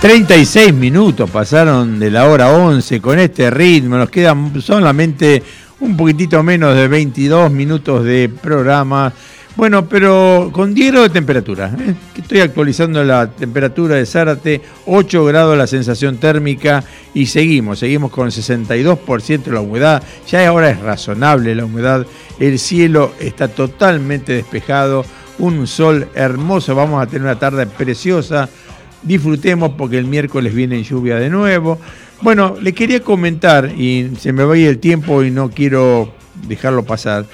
36 minutos pasaron de la hora 11 con este ritmo. Nos quedan solamente un poquitito menos de 22 minutos de programa. Bueno, pero con 10 grados de temperatura. Estoy actualizando la temperatura de Zárate, 8 grados la sensación térmica y seguimos con el 62% de la humedad. Ya ahora es razonable la humedad. El cielo está totalmente despejado. Un sol hermoso. Vamos a tener una tarde preciosa. Disfrutemos porque el miércoles viene lluvia de nuevo. Bueno, le quería comentar, y se me va a ir el tiempo y no quiero dejarlo pasar.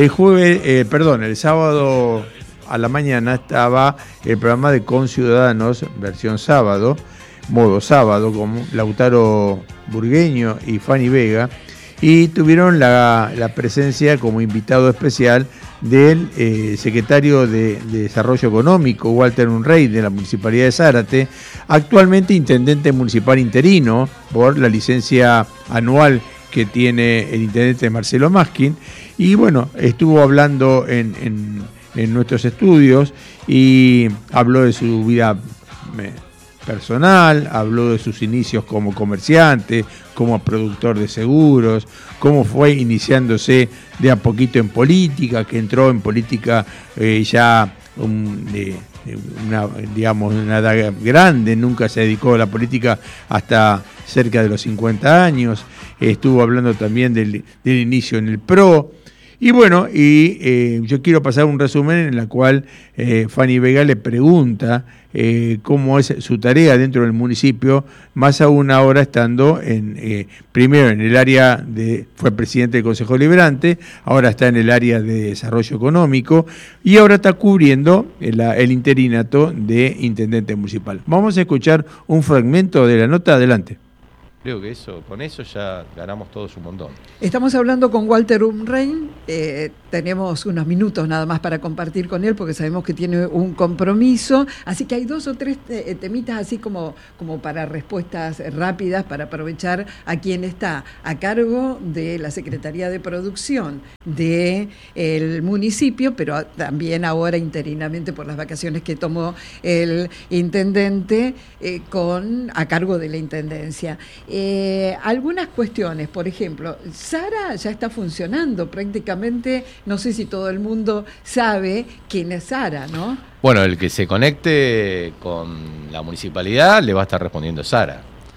El sábado a la mañana estaba el programa de Conciudadanos, versión sábado, modo sábado, con Lautaro Burgueño y Fanny Vega, y tuvieron la presencia como invitado especial del secretario de Desarrollo Económico, Walter Unrey, de la Municipalidad de Zárate, actualmente intendente municipal interino por la licencia anual que tiene el intendente Marcelo Maskin, y bueno, estuvo hablando en nuestros estudios y habló de su vida personal, habló de sus inicios como comerciante, como productor de seguros, cómo fue iniciándose de a poquito en política, que entró en política ya de una edad grande, nunca se dedicó a la política hasta cerca de los 50 años, estuvo hablando también del inicio en el PRO. Y bueno, yo quiero pasar un resumen en el cual Fanny Vega le pregunta cómo es su tarea dentro del municipio, más aún ahora estando primero en el área fue presidente del Consejo Liberante, ahora está en el área de Desarrollo Económico y ahora está cubriendo el interinato de intendente municipal. Vamos a escuchar un fragmento de la nota, adelante. Creo que con eso ya ganamos todos un montón. Estamos hablando con Walter Unrein, tenemos unos minutos nada más para compartir con él porque sabemos que tiene un compromiso, así que hay 2 o 3 temitas así como para respuestas rápidas para aprovechar a quien está a cargo de la Secretaría de Producción del municipio, pero también ahora interinamente por las vacaciones que tomó el intendente a cargo de la intendencia. Algunas cuestiones, por ejemplo, Sara ya está funcionando prácticamente, no sé si todo el mundo sabe quién es Sara, ¿no? Bueno, el que se conecte con la municipalidad le va a estar respondiendo Sara,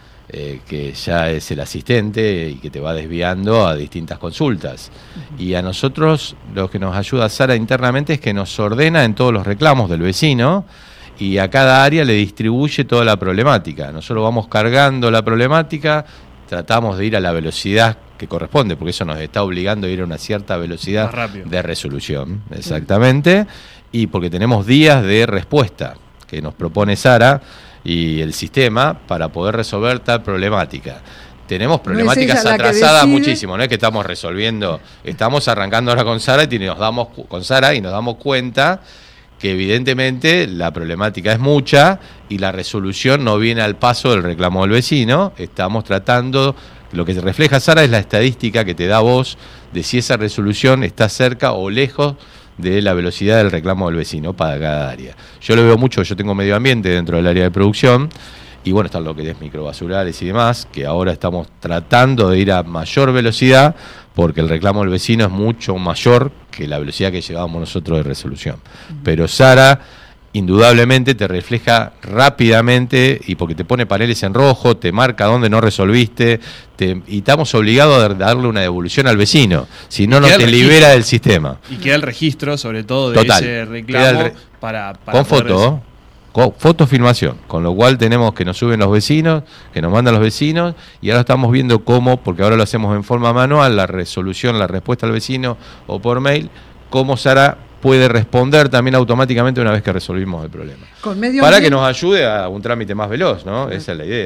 que ya es el asistente y que te va desviando a distintas consultas. Uh-huh. Y a nosotros lo que nos ayuda Sara internamente es que nos ordena en todos los reclamos del vecino, y a cada área le distribuye toda la problemática. Nosotros vamos cargando la problemática, tratamos de ir a la velocidad que corresponde, porque eso nos está obligando a ir a una cierta velocidad de resolución, exactamente, y porque tenemos días de respuesta que nos propone Sara y el sistema para poder resolver tal problemática. Tenemos problemáticas atrasadas muchísimo, no es que estamos resolviendo, estamos arrancando ahora con Sara y nos damos cuenta que evidentemente la problemática es mucha y la resolución no viene al paso del reclamo del vecino. Estamos tratando, lo que refleja Sara es la estadística que te da vos de si esa resolución está cerca o lejos de la velocidad del reclamo del vecino para cada área. Yo lo veo mucho, yo tengo medio ambiente dentro del área de producción y bueno, está lo que es microbasurales y demás, que ahora estamos tratando de ir a mayor velocidad porque el reclamo del vecino es mucho mayor que la velocidad que llevábamos nosotros de resolución. Pero Sara indudablemente te refleja rápidamente y porque te pone paneles en rojo, te marca dónde no resolviste y estamos obligados a darle una devolución al vecino, si no, no te libera del sistema. Y queda el registro sobre todo de ese reclamo para con foto. Fotofilmación, con lo cual tenemos que nos suben los vecinos, que nos mandan los vecinos, y ahora estamos viendo cómo, porque ahora lo hacemos en forma manual, la resolución, la respuesta al vecino o por mail, cómo Sara puede responder también automáticamente una vez que resolvimos el problema. Para que nos ayude a un trámite más veloz, ¿no? Esa es la idea.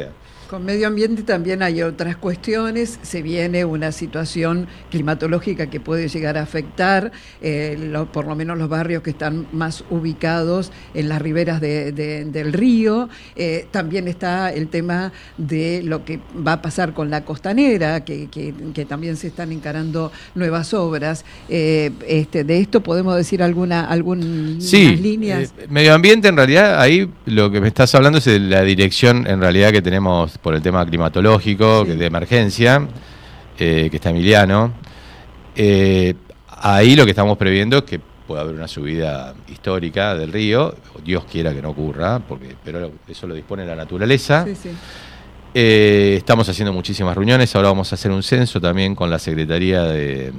Con medio ambiente también hay otras cuestiones. Se viene una situación climatológica que puede llegar a afectar por lo menos los barrios que están más ubicados en las riberas del río. También está el tema de lo que va a pasar con la costanera, que también se están encarando nuevas obras. De esto podemos decir algunas líneas. Medio ambiente, en realidad, ahí lo que me estás hablando es de la dirección, en realidad, que tenemos por el tema climatológico, sí, de emergencia, que está Emiliano. Ahí lo que estamos previendo es que puede haber una subida histórica del río, Dios quiera que no ocurra, pero eso lo dispone la naturaleza. Sí, sí. Estamos haciendo muchísimas reuniones, ahora vamos a hacer un censo también con la Secretaría de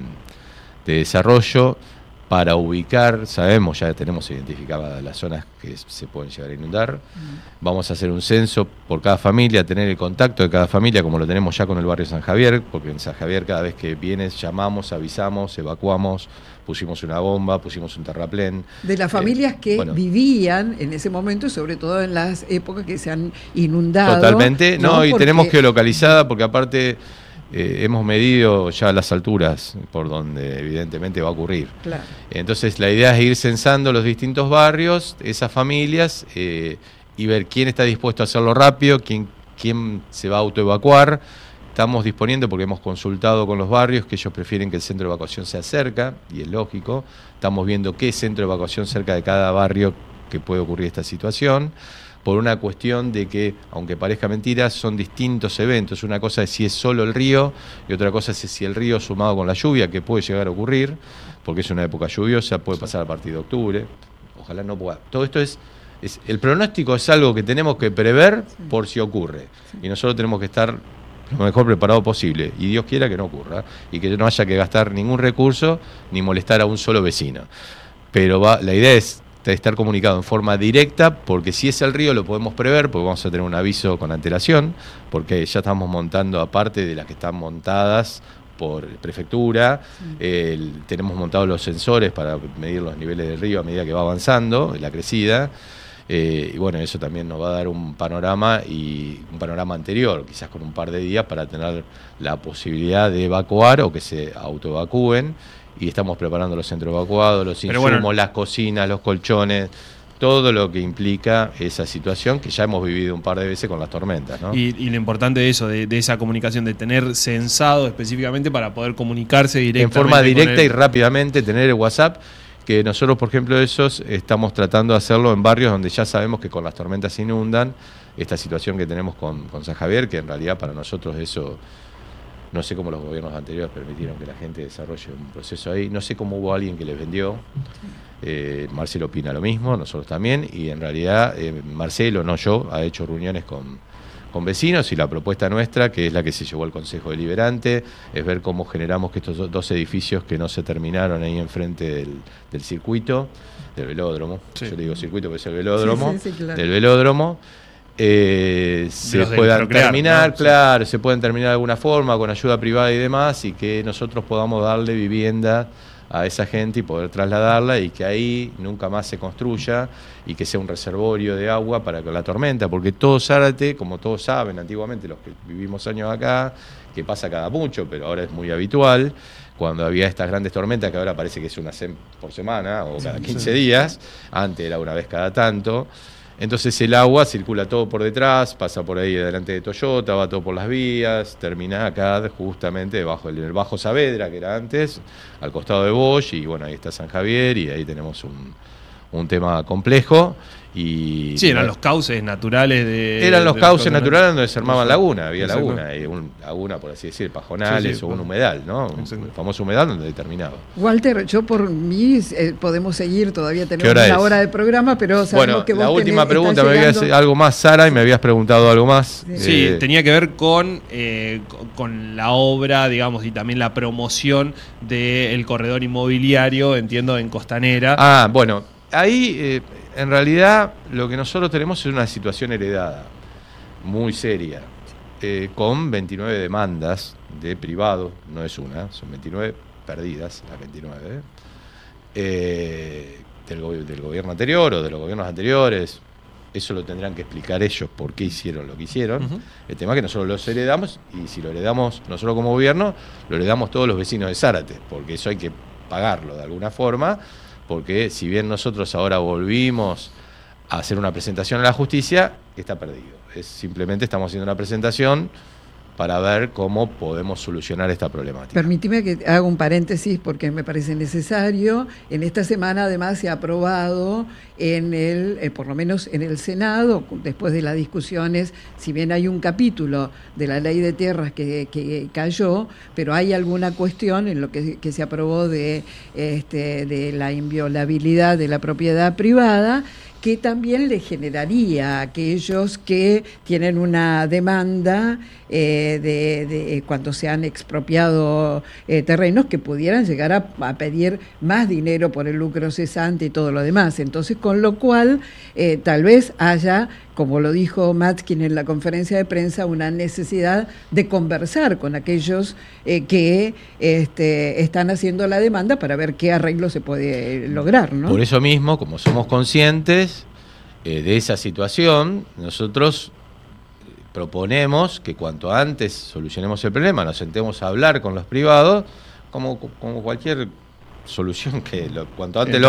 Desarrollo para ubicar, sabemos, ya tenemos identificadas las zonas que se pueden llegar a inundar. Vamos a hacer un censo por cada familia, tener el contacto de cada familia, como lo tenemos ya con el barrio San Javier, porque en San Javier cada vez que vienes llamamos, avisamos, evacuamos, pusimos una bomba, pusimos un terraplén. De las familias que vivían en ese momento, sobre todo en las épocas que se han inundado. Totalmente, y tenemos geolocalizada, porque aparte hemos medido ya las alturas por donde evidentemente va a ocurrir. Claro. Entonces la idea es ir censando los distintos barrios, esas familias, y ver quién está dispuesto a hacerlo rápido, quién se va a autoevacuar. Estamos disponiendo, porque hemos consultado con los barrios, que ellos prefieren que el centro de evacuación sea cerca, y es lógico. Estamos viendo qué centro de evacuación cerca de cada barrio que puede ocurrir esta situación, por una cuestión de que, aunque parezca mentira, son distintos eventos. Una cosa es si es solo el río, y otra cosa es si el río sumado con la lluvia, que puede llegar a ocurrir, porque es una época lluviosa, puede pasar a partir de octubre. Ojalá no pueda. Todo esto el pronóstico es algo que tenemos que prever por si ocurre. Y nosotros tenemos que estar lo mejor preparado posible, y Dios quiera que no ocurra, y que no haya que gastar ningún recurso ni molestar a un solo vecino. Pero la idea es estar comunicado en forma directa, porque si es el río lo podemos prever, porque vamos a tener un aviso con antelación, porque ya estamos montando, aparte de las que están montadas por prefectura, tenemos montados los sensores para medir los niveles del río a medida que va avanzando la crecida. Y bueno, eso también nos va a dar un panorama anterior, quizás con un par de días, para tener la posibilidad de evacuar o que se autoevacúen. Y estamos preparando los centros evacuados, los insumos, las cocinas, los colchones, todo lo que implica esa situación que ya hemos vivido un par de veces con las tormentas, ¿no? Y lo importante de eso, de esa comunicación, de tener censado específicamente para poder comunicarse directamente. En forma directa y rápidamente, tener el WhatsApp, que nosotros, por ejemplo, estamos tratando de hacerlo en barrios donde ya sabemos que con las tormentas se inundan. Esta situación que tenemos con San Javier, que en realidad para nosotros eso, no sé cómo los gobiernos anteriores permitieron que la gente desarrolle un proceso ahí, no sé cómo hubo alguien que les vendió. Marcelo opina lo mismo, nosotros también, y en realidad Marcelo, no yo, ha hecho reuniones con vecinos, y la propuesta nuestra, que es la que se llevó al Consejo Deliberante, es ver cómo generamos que estos dos edificios que no se terminaron ahí enfrente del circuito, del velódromo, yo le digo circuito porque es el velódromo, claro, del velódromo, se puedan terminar, ¿no? Claro, se pueden terminar de alguna forma, con ayuda privada y demás, y que nosotros podamos darle vivienda a esa gente y poder trasladarla, y que ahí nunca más se construya, y que sea un reservorio de agua para la tormenta, porque todo Zárate, como todos saben antiguamente, los que vivimos años acá, que pasa cada mucho, pero ahora es muy habitual, cuando había estas grandes tormentas, que ahora parece que es una por semana o cada 15 días, antes era una vez cada tanto. Entonces el agua circula todo por detrás, pasa por ahí delante de Toyota, va todo por las vías, termina acá justamente debajo del Bajo Saavedra, que era antes, al costado de Bosch, y bueno, ahí está San Javier, y ahí tenemos un tema complejo. Y sí, eran los cauces naturales Eran los cauces naturales donde se armaban laguna, había laguna, y laguna, por así decir, pajonales, o un humedal, ¿no? Un famoso humedal donde terminaba. Walter, yo por mí podemos seguir, todavía tenemos una hora de programa, pero sabemos que vos la última pregunta, me habías algo más, Sara, y me habías preguntado algo más. Sí, tenía que ver con la obra, digamos, y también la promoción del corredor inmobiliario, entiendo, en Costanera. Bueno, ahí en realidad lo que nosotros tenemos es una situación heredada, muy seria, con 29 demandas de privado, no es una, son 29 perdidas, las 29, del gobierno anterior o de los gobiernos anteriores, eso lo tendrán que explicar ellos por qué hicieron lo que hicieron. El tema es que nosotros los heredamos, y si lo heredamos nosotros como gobierno, lo heredamos todos los vecinos de Zárate, porque eso hay que pagarlo de alguna forma, porque si bien nosotros ahora volvimos a hacer una presentación a la justicia, está perdido. Simplemente estamos haciendo una presentación para ver cómo podemos solucionar esta problemática. Permíteme que haga un paréntesis porque me parece necesario. En esta semana además se ha aprobado por lo menos en el Senado, después de las discusiones, si bien hay un capítulo de la ley de tierras que cayó, pero hay alguna cuestión en lo que se aprobó de la inviolabilidad de la propiedad privada, que también le generaría a aquellos que tienen una demanda de cuando se han expropiado terrenos, que pudieran llegar a pedir más dinero por el lucro cesante y todo lo demás. Entonces, con lo cual, tal vez haya, como lo dijo Matzkin en la conferencia de prensa, una necesidad de conversar con aquellos que están haciendo la demanda para ver qué arreglo se puede lograr, ¿no? Por eso mismo, como somos conscientes de esa situación, nosotros proponemos que cuanto antes solucionemos el problema, nos sentemos a hablar con los privados, como cualquier solución que cuanto antes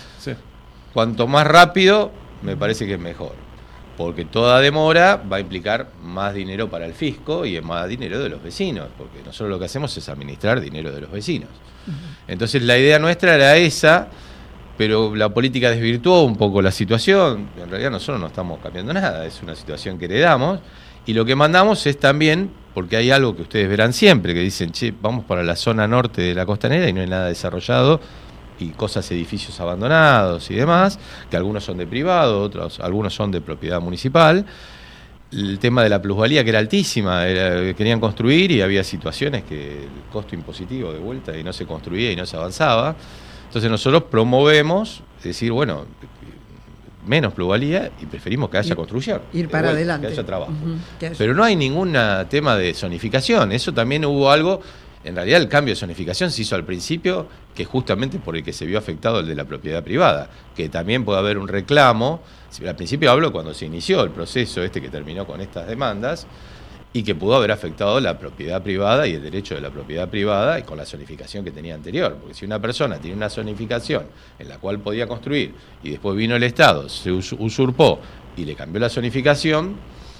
cuanto más rápido, me parece que es mejor. Porque toda demora va a implicar más dinero para el fisco y más dinero de los vecinos, porque nosotros lo que hacemos es administrar dinero de los vecinos. Entonces la idea nuestra era esa, pero la política desvirtuó un poco la situación. En realidad nosotros no estamos cambiando nada, es una situación que heredamos, y lo que mandamos es también, porque hay algo que ustedes verán siempre, que dicen, che, vamos para la zona norte de la costanera y no hay nada desarrollado, y edificios abandonados y demás, que algunos son de privado, algunos son de propiedad municipal. El tema de la plusvalía, que era altísima, querían construir y había situaciones que el costo impositivo de vuelta y no se construía y no se avanzaba. Entonces nosotros promovemos, decir, bueno, menos plusvalía y preferimos que haya construcción. Ir para adelante. Que haya trabajo. Pero no hay ningún tema de zonificación, eso también hubo algo. En realidad el cambio de zonificación se hizo al principio, que es justamente por el que se vio afectado el de la propiedad privada, que también puede haber un reclamo. Al principio hablo cuando se inició el proceso que terminó con estas demandas, y que pudo haber afectado la propiedad privada y el derecho de la propiedad privada y con la zonificación que tenía anterior. Porque si una persona tiene una zonificación en la cual podía construir y después vino el Estado, se usurpó y le cambió la zonificación,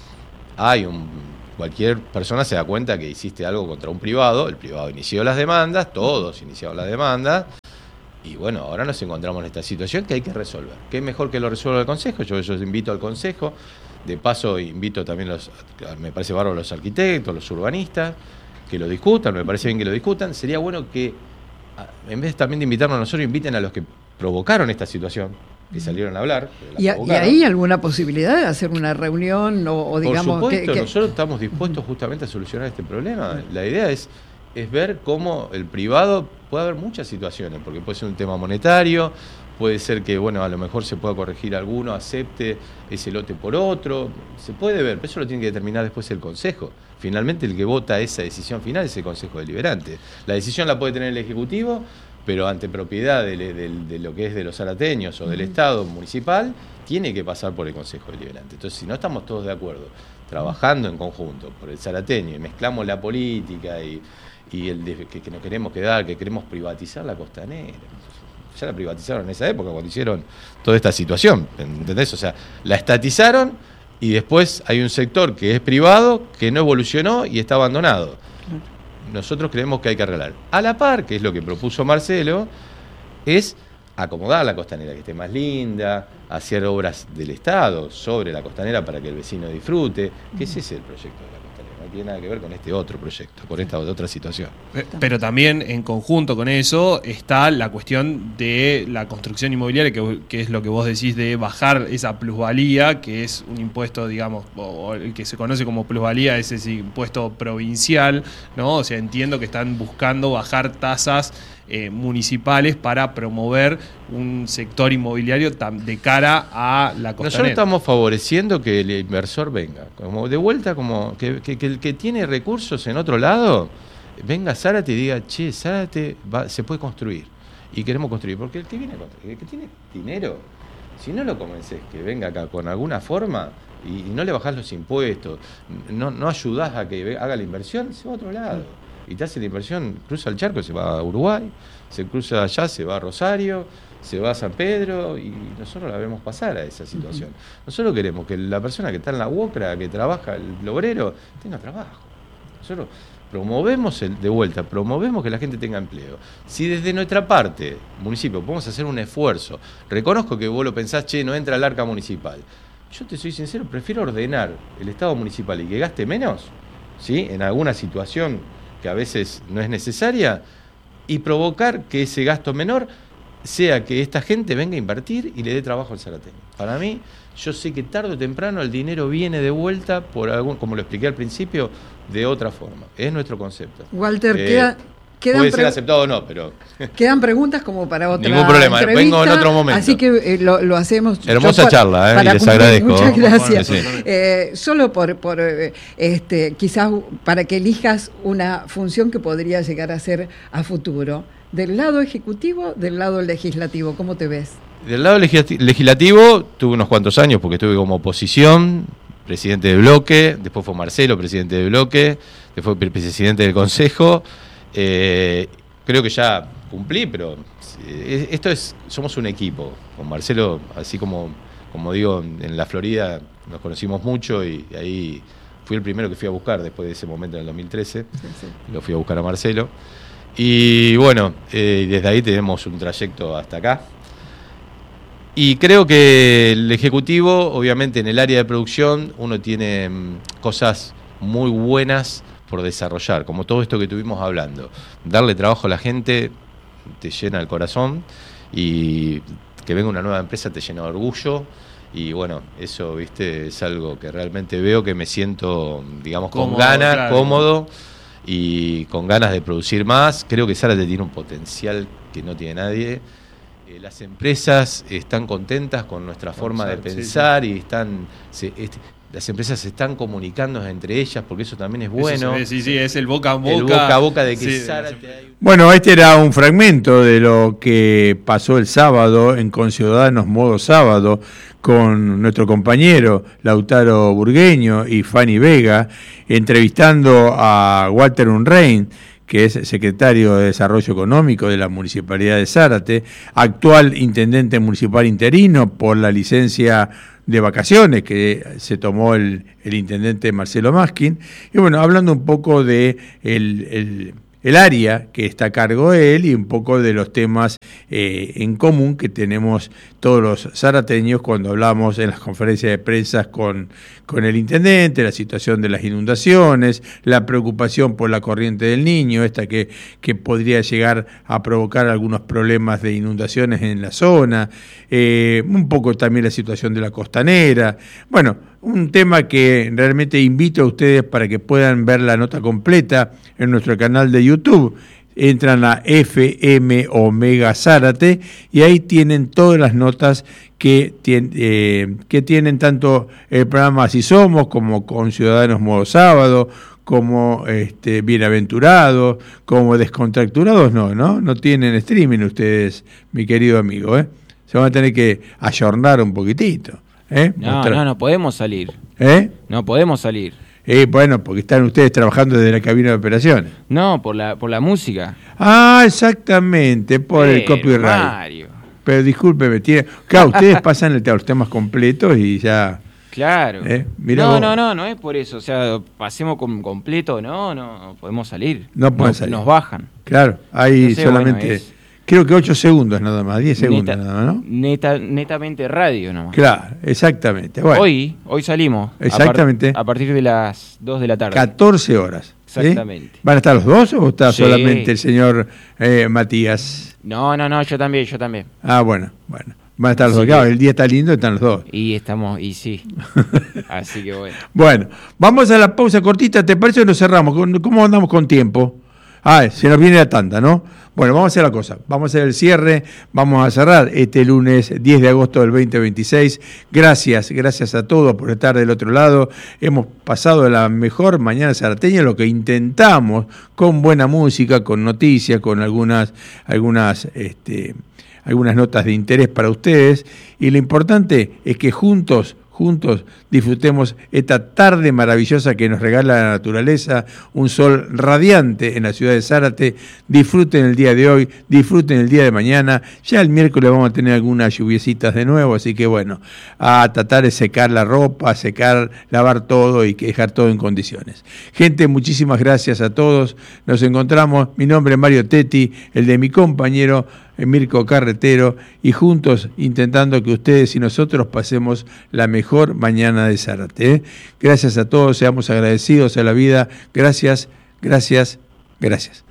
cualquier persona se da cuenta que hiciste algo contra un privado, el privado inició las demandas, todos iniciaron las demandas, y bueno, ahora nos encontramos en esta situación que hay que resolver. ¿Qué es mejor que lo resuelva el Consejo? Yo invito al Consejo, de paso invito también me parece bárbaro, los arquitectos, los urbanistas, que lo discutan, me parece bien que lo discutan. Sería bueno que, en vez también de invitarnos a nosotros, inviten a los que provocaron esta situación, que salieron a hablar. ¿Y hay alguna posibilidad de hacer una reunión o digamos... Por supuesto, nosotros estamos dispuestos justamente a solucionar este problema. La idea es ver cómo el privado, puede haber muchas situaciones, porque puede ser un tema monetario, puede ser que, bueno, a lo mejor se pueda corregir alguno, acepte ese lote por otro, se puede ver, pero eso lo tiene que determinar después el Consejo. Finalmente el que vota esa decisión final es el Consejo Deliberante. La decisión la puede tener el Ejecutivo, pero ante propiedad de lo que es de los zarateños o del Estado municipal, tiene que pasar por el Consejo Deliberante. Entonces, si no estamos todos de acuerdo, trabajando en conjunto por el zarateño, y mezclamos la política y que nos queremos quedar, que queremos privatizar la costanera. Ya la privatizaron en esa época, cuando hicieron toda esta situación, ¿entendés? O sea, la estatizaron y después hay un sector que es privado, que no evolucionó y está abandonado. Nosotros creemos que hay que arreglar. A la par, que es lo que propuso Marcelo, es acomodar la costanera, que esté más linda, hacer obras del Estado sobre la costanera para que el vecino disfrute, que ese es el proyecto de la costanera. No tiene nada que ver con este otro proyecto, con esta otra situación. Pero también en conjunto con eso está la cuestión de la construcción inmobiliaria, que es lo que vos decís de bajar esa plusvalía, que es un impuesto, digamos, o el que se conoce como plusvalía es ese impuesto provincial, ¿no? O sea, entiendo que están buscando bajar tasas municipales para promover un sector inmobiliario de cara a la costanera. Nosotros estamos favoreciendo que el inversor venga, como de vuelta, como que el que tiene recursos en otro lado, venga a Zárate y diga, che, Zárate se puede construir y queremos construir, porque el que viene a construir, el que tiene dinero, Si no lo convences que venga acá con alguna forma y no le bajás los impuestos, no ayudás a que haga la inversión, se va a otro lado. Y te hace la inversión, cruza el charco, se va a Uruguay, se cruza allá, se va a Rosario, se va a San Pedro, y nosotros la vemos pasar a esa situación. Nosotros queremos que la persona que está en la UOCRA, que trabaja, el obrero, tenga trabajo. Nosotros promovemos promovemos que la gente tenga empleo. Si desde nuestra parte, municipio, podemos hacer un esfuerzo, reconozco que vos lo pensás, no entra al arca municipal. Yo te soy sincero, prefiero ordenar el Estado municipal y que gaste menos, ¿sí?, en alguna situación que a veces no es necesaria, y provocar que ese gasto menor sea que esta gente venga a invertir y le dé trabajo al zarateño. Para mí, yo sé que tarde o temprano el dinero viene de vuelta por como lo expliqué al principio, de otra forma. Es nuestro concepto. Walter, puede ser aceptado o no, pero... Quedan preguntas como para otra Ningún problema, entrevista, vengo en otro momento. Así que lo hacemos... Hermosa charla, y les agradezco. Muchas gracias. Sí. Solo quizás para que elijas una función que podría llegar a ser a futuro. Del lado ejecutivo, del lado legislativo, ¿cómo te ves? Del lado legislativo tuve unos cuantos años porque estuve como oposición, presidente de bloque, después fue Marcelo, presidente de bloque, después presidente del Consejo. Creo que ya cumplí, pero somos un equipo. Con Marcelo, así como digo, en la Florida nos conocimos mucho y ahí fui el primero que fui a buscar después de ese momento en el 2013. Sí. Lo fui a buscar a Marcelo. Y bueno, desde ahí tenemos un trayecto hasta acá. Y creo que el Ejecutivo, obviamente en el área de producción, uno tiene cosas muy buenas por desarrollar, como todo esto que estuvimos hablando. Darle trabajo a la gente te llena el corazón, y que venga una nueva empresa te llena de orgullo, y bueno, eso, viste, es algo que realmente veo, que me siento, digamos, con ganas, claro, cómodo, y con ganas de producir más. Creo que Zárate tiene un potencial que no tiene nadie. Las empresas están contentas con nuestra forma de pensar, sí. Y las empresas se están comunicando entre ellas, porque eso también es bueno. Sí, es el boca a boca. El boca a boca de que sí, Zárate hay... Bueno, este era un fragmento de lo que pasó el sábado en Conciudadanos Modo Sábado con nuestro compañero Lautaro Burgueño y Fanny Vega, entrevistando a Walter Unrein, que es secretario de Desarrollo Económico de la Municipalidad de Zárate, actual intendente municipal interino por la licencia de vacaciones que se tomó el intendente Marcelo Maskin. Y bueno, hablando un poco de el área que está a cargo de él y un poco de los temas en común que tenemos todos los zarateños cuando hablamos en las conferencias de prensa con el intendente, la situación de las inundaciones, la preocupación por la corriente del Niño, esta que podría llegar a provocar algunos problemas de inundaciones en la zona, un poco también la situación de la costanera. Bueno, un tema que realmente invito a ustedes para que puedan ver la nota completa en nuestro canal de YouTube. Entran a FM Omega Zárate y ahí tienen todas las notas que tienen tanto el programa Así Somos, como con Ciudadanos Modo Sábado, como Bienaventurados, como Descontracturados. No tienen streaming ustedes, mi querido amigo, Se van a tener que ayornar un poquitito. No podemos salir. No podemos salir. Bueno, porque están ustedes trabajando desde la cabina de operaciones. No, por la música. Ah, exactamente, por el copyright. Mario. Pero discúlpeme, claro, ustedes pasan los temas completos y ya... Claro. No es por eso. O sea, pasemos completo, no podemos salir. No pueden salir. Nos bajan. Claro, hay solamente... Bueno, creo que 8 segundos nada más, 10 segundos nada más, ¿no? Netamente radio nomás. Claro, exactamente. Bueno, hoy salimos. Exactamente. A partir de las 2 de la tarde. 14 horas. Exactamente. ¿Sí? ¿Van a estar los dos o está solamente el señor Matías? No, yo también. Ah, bueno. Van a estar los dos. Claro, el día está lindo, están los dos. Y sí. Así que bueno. Bueno, vamos a la pausa cortita. ¿Te parece que nos cerramos? ¿Cómo andamos con tiempo? Se nos viene la tanda, ¿no? Bueno, vamos a hacer la cosa. Vamos a hacer el cierre. Vamos a cerrar este lunes 10 de agosto del 2026. Gracias a todos por estar del otro lado. Hemos pasado la mejor mañana zarateña, lo que intentamos, con buena música, con noticias, con algunas algunas notas de interés para ustedes, y lo importante es que juntos disfrutemos esta tarde maravillosa que nos regala la naturaleza, un sol radiante en la ciudad de Zárate. Disfruten el día de hoy, disfruten el día de mañana. Ya el miércoles vamos a tener algunas lluviecitas de nuevo, así que bueno, a tratar de secar la ropa, lavar todo y dejar todo en condiciones. Gente, muchísimas gracias a todos. Nos encontramos. Mi nombre es Mario Tetti, el de mi compañero Mirko Carretero, y juntos intentando que ustedes y nosotros pasemos la mejor mañana de Zárate. Gracias a todos, seamos agradecidos a la vida. Gracias, gracias, gracias.